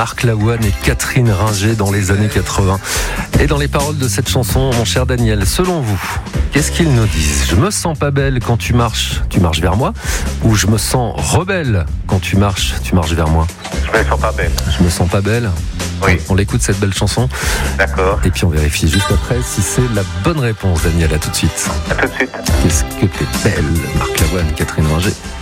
Marc Lavoine et Catherine Ringer dans les années 80. Et dans les paroles de cette chanson, mon cher Daniel, selon vous, qu'est-ce qu'ils nous disent ? Je me sens pas belle quand tu marches vers moi, ou je me sens rebelle quand tu marches vers moi ? Je me sens pas belle. Je me sens pas belle ? Oui. On l'écoute cette belle chanson. D'accord. Et puis on vérifie juste après si c'est la bonne réponse, Daniel. À tout de suite. À tout de suite. Qu'est-ce que t'es belle, Marc Lavoine, Catherine Ringer.